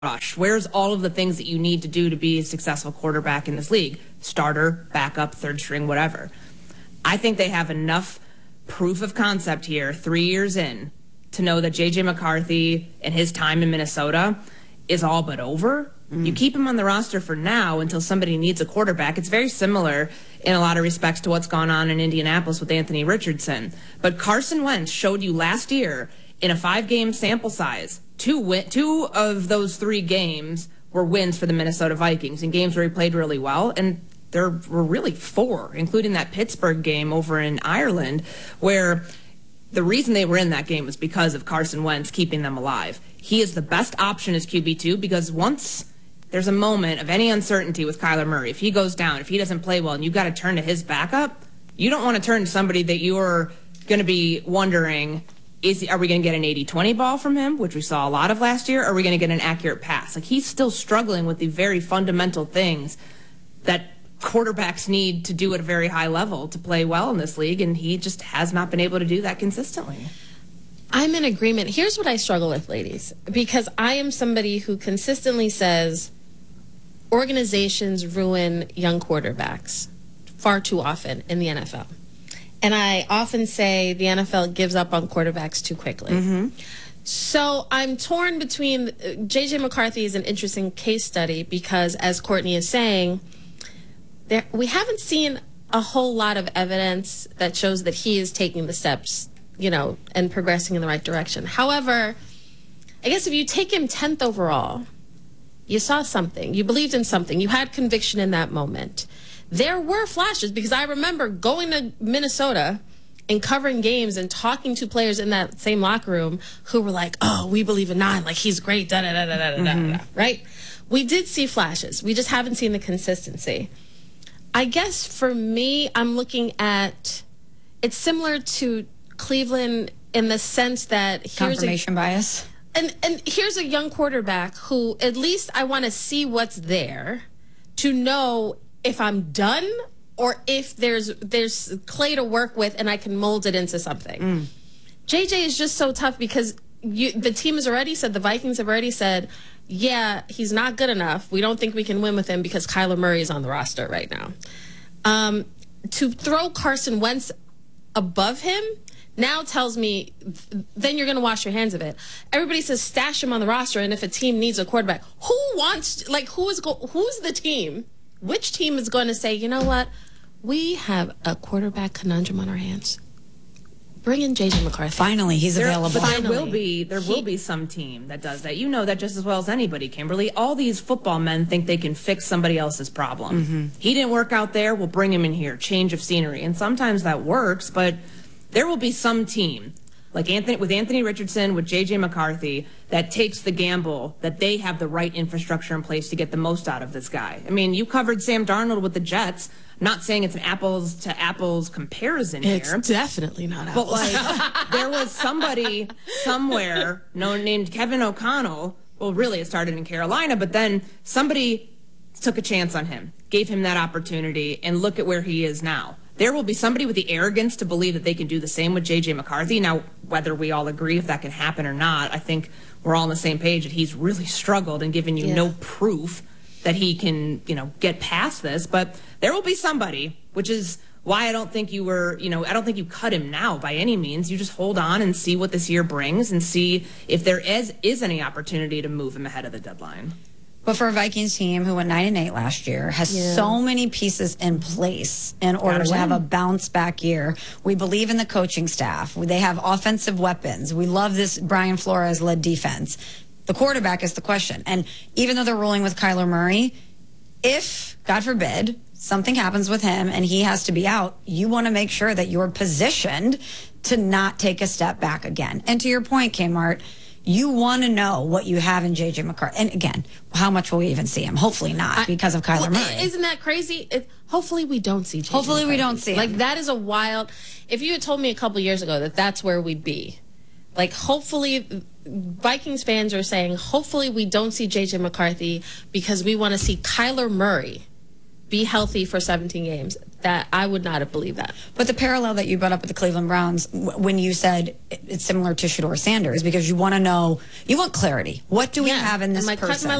rush? Where's all of the things that you need to do to be a successful quarterback in this league? Starter, backup, third string, whatever. I think they have enough proof of concept here 3 years in to know that J.J. McCarthy and his time in Minnesota is all but over. You keep him on the roster for now until somebody needs a quarterback. It's very similar in a lot of respects to what's gone on in Indianapolis with Anthony Richardson. But Carson Wentz showed you last year in a 5-game sample size, two of those 3 games were wins for the Minnesota Vikings in games where he played really well. And there were really 4, including that Pittsburgh game over in Ireland, where the reason they were in that game was because of Carson Wentz keeping them alive. He is the best option as QB2 because once there's a moment of any uncertainty with Kyler Murray, if he goes down, if he doesn't play well, and you've got to turn to his backup, you don't want to turn to somebody that you're going to be wondering, are we going to get an 80-20 ball from him, which we saw a lot of last year, or are we going to get an accurate pass? Like, he's still struggling with the very fundamental things that quarterbacks need to do at a very high level to play well in this league, and he just has not been able to do that consistently. I'm in agreement. Here's what I struggle with, ladies, because I am somebody who consistently says organizations ruin young quarterbacks far too often in the NFL. And I often say the NFL gives up on quarterbacks too quickly. So I'm torn between J.J. McCarthy is an interesting case study because, as Courtney is saying, we haven't seen a whole lot of evidence that shows that he is taking the steps, and progressing in the right direction. However, I guess if you take him 10th overall, you saw something. You believed in something. You had conviction in that moment. There were flashes because I remember going to Minnesota and covering games and talking to players in that same locker room who were like, oh, we believe in 9. Like, he's great, da-da-da-da-da-da-da, right? We did see flashes. We just haven't seen the consistency. I guess for me, I'm looking at, it's similar to Cleveland in the sense that here's confirmation bias. And here's a young quarterback who at least I want to see what's there to know if I'm done or if there's clay to work with and I can mold it into something. JJ is just so tough because the team has already said, the Vikings have already said, yeah, he's not good enough. We don't think we can win with him because Kyler Murray is on the roster right now. To throw Carson Wentz above him now tells me then you're going to wash your hands of it. Everybody says stash him on the roster, and if a team needs a quarterback, who's the team? Which team is going to say, you know what? We have a quarterback conundrum on our hands. Bring in J.J. McCarthy. Finally, he's available. But there will be some team that does that. You know that just as well as anybody, Kimberly. All these football men think they can fix somebody else's problem. He didn't work out there. We'll bring him in here. Change of scenery. And sometimes that works, but there will be some team, like Anthony Richardson, with J.J. McCarthy, that takes the gamble that they have the right infrastructure in place to get the most out of this guy. I mean, you covered Sam Darnold with the Jets. I'm not saying it's an apples to apples comparison here. It's definitely not apples. But there was somebody somewhere named Kevin O'Connell. Well, really, it started in Carolina, but then somebody took a chance on him, gave him that opportunity, and look at where he is now. There will be somebody with the arrogance to believe that they can do the same with J.J. McCarthy. Now, whether we all agree if that can happen or not, I think we're all on the same page that he's really struggled and given you no proof that he can, get past this. But there will be somebody, which is why I don't think you cut him now by any means. You just hold on and see what this year brings and see if there is any opportunity to move him ahead of the deadline. But for a Vikings team who went 9-8 last year, has so many pieces in place in order to have a bounce back year. We believe in the coaching staff. They have offensive weapons. We love this Brian Flores-led defense. The quarterback is the question. And even though they're rolling with Kyler Murray, if, God forbid, something happens with him and he has to be out, you want to make sure that you're positioned to not take a step back again. And to your point, Kmart, you want to know what you have in J.J. McCarthy. And again, how much will we even see him? Hopefully not, because of Kyler Murray. Isn't that crazy? Hopefully we don't see J.J. Hopefully McCarthy. we don't see him. Like, that is a wild... If you had told me a couple years ago that that's where we'd be, like, hopefully... Vikings fans are saying, hopefully we don't see J.J. McCarthy because we want to see Kyler Murray be healthy for 17 games. that I would not have believed that. But the parallel that you brought up with the Cleveland Browns, when you said it's similar to Shedeur Sanders, because you want to know, you want clarity. What do we have in this person?